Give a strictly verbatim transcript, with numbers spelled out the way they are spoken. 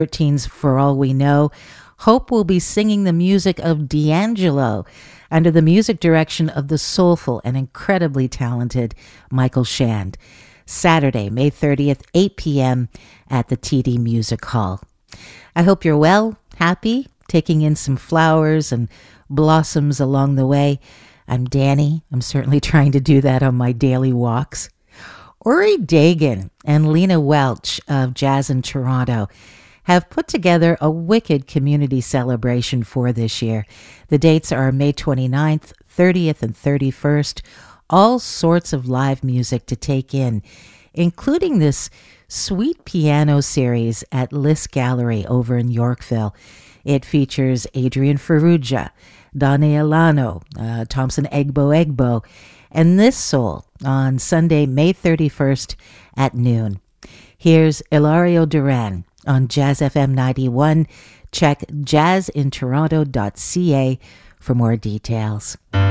thirteens For All We Know. Hope will be singing the music of D'Angelo under the music direction of the soulful and incredibly talented Michael Shand. Saturday, May thirtieth, eight p.m. at the T D Music Hall. I hope you're well, happy, taking in some flowers and blossoms along the way. I'm Danny. I'm certainly trying to do that on my daily walks. Uri Dagan and Lena Welch of Jazz in Toronto have put together a wicked community celebration for this year. The dates are May twenty-ninth, thirtieth, and thirty-first. All sorts of live music to take in, including this sweet piano series at List Gallery over in Yorkville. It features Adrian Ferrugia, Donny Alano, uh, Thompson Egbo Egbo, and This Soul on Sunday, May thirty-first at noon. Here's Ilario Duran on Jazz F M ninety-one. Check jazz in toronto dot c a for more details.